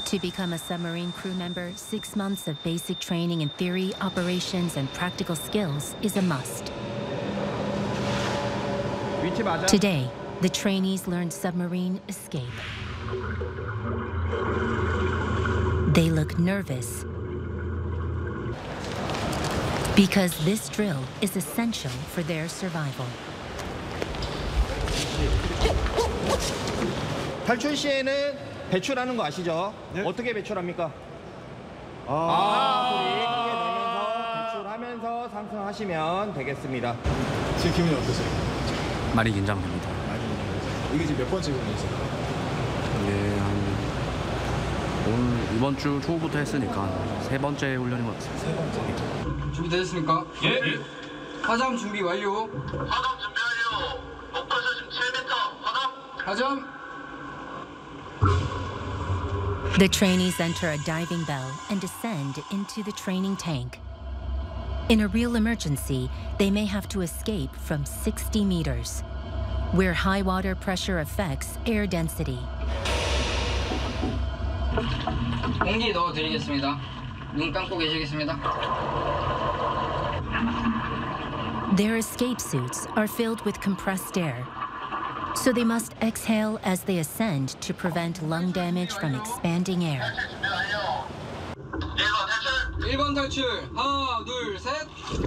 To become a submarine crew member, 6 months of basic training in theory, operations, and practical skills is a must. Today, the trainees learn submarine escape. They look nervous because this drill is essential for their survival. 탈출 시에는 배출하는 거 아시죠? 네? 어떻게 배출합니까? 소리 크게 내면서 배출하면서 상승하시면 되겠습니다. 지금 기분이 어떠세요? 많이 긴장됩니다. 이게 지금 몇 번째 훈련이세요? 예, 오늘 이번 주 초부터 했으니까 3번째 훈련인 것 같습니다. 3번째. 준비되셨습니까? 예. 하점 준비 완료. 하점 준비 완료. 목표서 지금 7m. 하점. 하점. The trainees enter a diving bell and descend into the training tank. In a real emergency, they may have to escape from 60 meters, where high water pressure affects air density. 공기 넣어드리겠습니다. 눈 감고 계시겠습니다. Their escape suits are filled with compressed air, so they must exhale as they ascend to prevent lung damage from expanding air. 1번 탈출. 하나, 둘, 셋.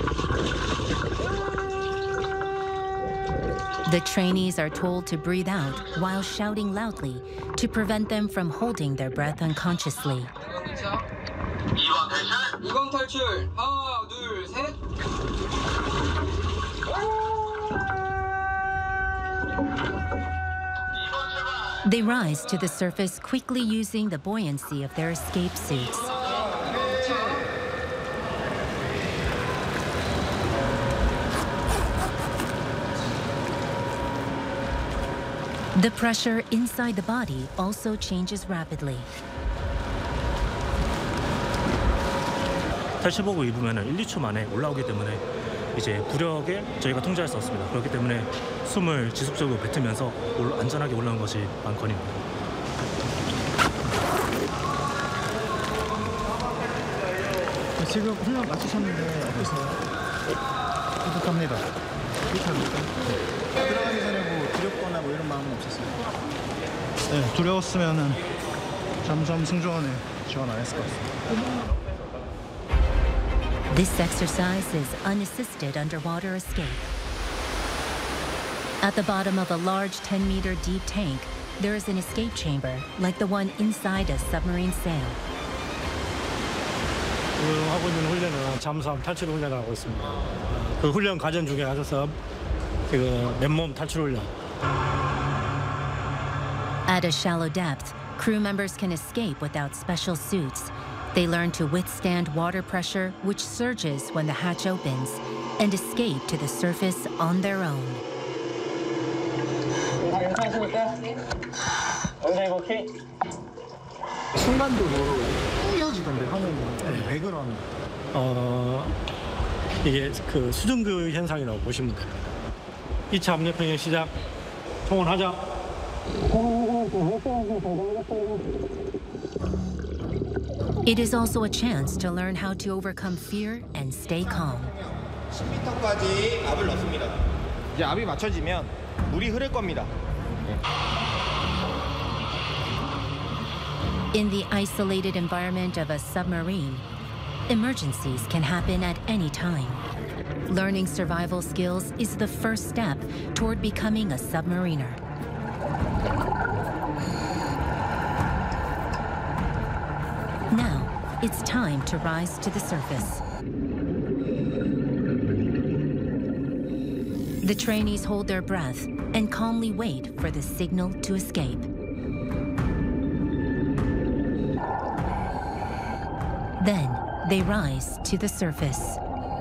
The trainees are told to breathe out while shouting loudly to prevent them from holding their breath unconsciously. 2번 탈출. 하나, 둘, 셋. They rise to the surface quickly using the buoyancy of their escape suits. The pressure inside the body also changes rapidly. 탈출복을 입으면 1, 2초 만에 올라오기 때문에 이제 부력에 저희가 통제할 수 없습니다. 그렇기 때문에 숨을 지속적으로 뱉으면서 안전하게 올라오는 것이 관건입니다. 지금 훈련 마치셨는데 어떠세요? 뿌듯합니다. 뿌듯합니까? 네. 들어가기 전에 뭐 두렵거나 뭐 이런 마음은 없었어요? 네, 두려웠으면은 점점 승조원에 지원 안 했을 것 같습니다. This exercise is unassisted underwater escape. At the bottom of a large 10-meter deep tank, there is an escape chamber, like the one inside a submarine sail. 지금 하고 있는 훈련은 잠수함 탈출 훈련을 하고 있습니다. 그 훈련 과정 중에 하셔서 맨몸 탈출 훈련. At a shallow depth, crew members can escape without special suits. They learn to withstand water pressure, which surges when the hatch opens, and escape to the surface on their own. 순간적으로 꾸겨지던데 화면이. 왜 그런? 이게 그 수증기 현상이라고 보시면 됩니다. 2차 압력평형 시작. 통원하자. It is also a chance to learn how to overcome fear and stay calm. 10m까지 압을 넣습니다. 이제 압이 맞춰지면 물이 흐를 겁니다. In the isolated environment of a submarine, emergencies can happen at any time. Learning survival skills is the first step toward becoming a submariner. Now, it's time to rise to the surface. The trainees hold their breath and calmly wait for the signal to escape. Then, they rise to the surface.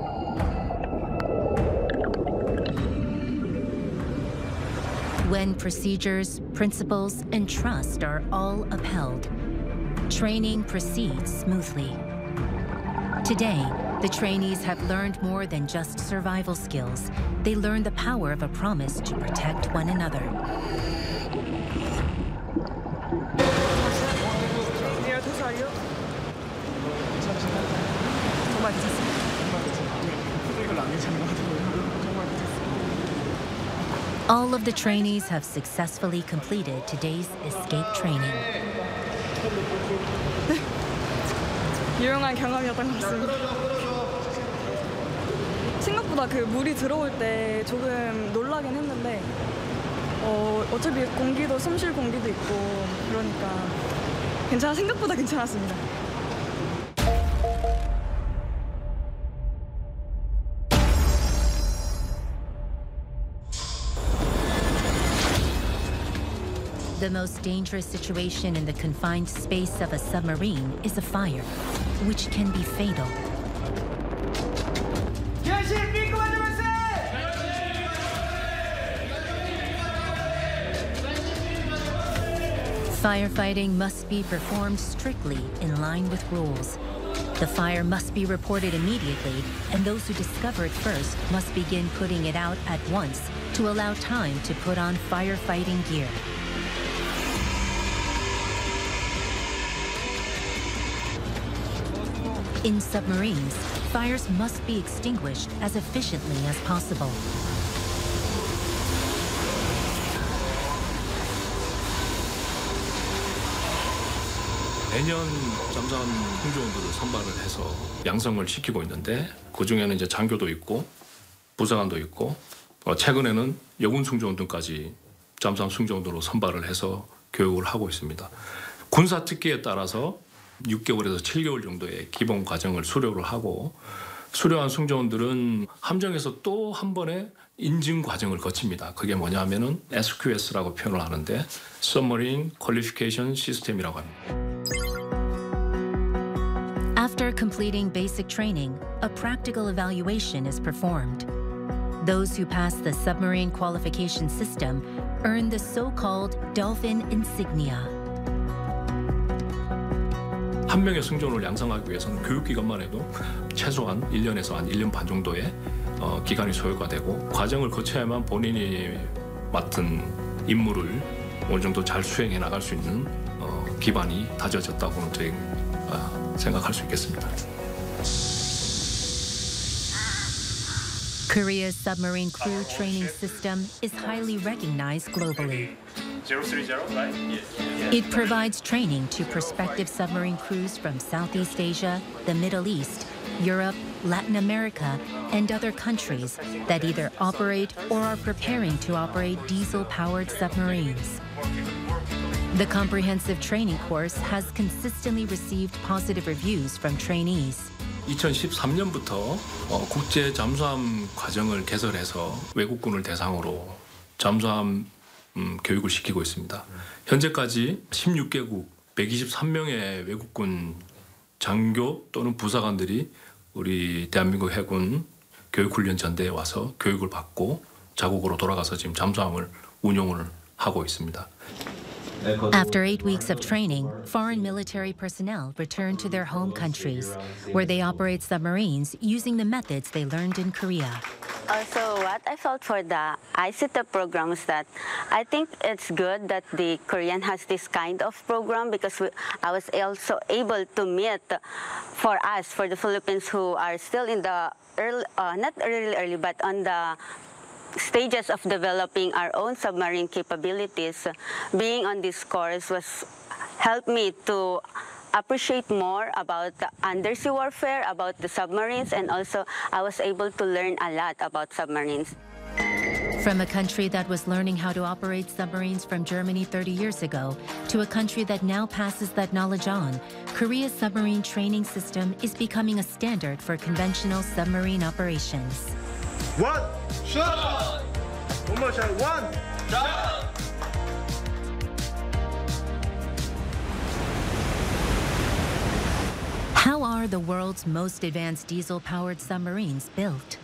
When procedures, principles, and trust are all upheld, training proceeds smoothly. Today, the trainees have learned more than just survival skills. They learn the power of a promise to protect one another. 정말 괜찮습니다. 정말 괜찮아요. 이걸 안 괜찮은 것 같아요. 정말 괜찮습니다. All of the trainees have successfully completed today's escape training. 유용한 경험이었던 것 같습니다. 생각보다 그 물이 들어올 때 조금 놀라긴 했는데 어차피 공기도 숨 쉴 공기도 있고 그러니까 생각보다 괜찮았습니다. The most dangerous situation in the confined space of a submarine is a fire, which can be fatal. Firefighting must be performed strictly in line with rules. The fire must be reported immediately, and those who discover it first must begin putting it out at once to allow time to put on firefighting gear. In submarines, fires must be extinguished as efficiently as possible. 매년 잠수함 승조원들을 선발을 해서 양성을 시키고 있는데 그중에는 이제 장교도 있고 부사관도 있고 최근에는 여군 승조원들까지 잠수함 승조원들로 선발을 해서 교육을 하고 있습니다. 군사 특기에 따라서 6개월에서 7개월 정도의 기본 과정을 수료를 하고 수료한 승조원들은 함정에서 또 한 번의 인증 과정을 거칩니다. 그게 뭐냐 하면은 SQS라고 표현을 하는데 Submarine Qualification System이라고 합니다. After completing basic training, a practical evaluation is performed. Those who pass the submarine qualification system earn the so-called Dolphin Insignia. 한 명의 승조원을 양성하기 위해서는 교육기간만 해도 최소한 1년에서 한 1년 반 정도의 기간이 소요가 되고 과정을 거쳐야만 본인이 맡은 임무를 어느 정도 잘 수행해 나갈 수 있는 기반이 다져졌다고는 저희 생각할 수 있겠습니다. Korea's submarine crew training system is highly recognized globally. 030, right? Yes. It provides training to prospective submarine crews from Southeast Asia, the Middle East, Europe, Latin America, and other countries that either operate or are preparing to operate diesel-powered submarines. The comprehensive training course has consistently received positive reviews from trainees. 2013년부터 국제 잠수함 과정을 개설해서 외국군을 대상으로 잠수함 교육을 시키고 있습니다. 현재까지 16개국 123명의 외국군 장교 또는 부사관들이 우리 대한민국 해군 교육훈련전대에 와서 교육을 받고 자국으로 돌아가서 지금 잠수함을 운용을 하고 있습니다. After 8 weeks of training, foreign military personnel return to their home countries, where they operate submarines using the methods they learned in Korea. Also, what I felt for the ICT program is that I think it's good that the Korean has this kind of program because I was also able to meet for us, for the Philippines who are still in the early, not really early, but on the stages of developing our own submarine capabilities. Being on this course was helped me to appreciate more about the undersea warfare, about the submarines, and also I was able to learn a lot about submarines. From a country that was learning how to operate submarines from Germany 30 years ago to a country that now passes that knowledge on, Korea's submarine training system is becoming a standard for conventional submarine operations. One shot! One more shot. One shot! How are the world's most advanced diesel-powered submarines built?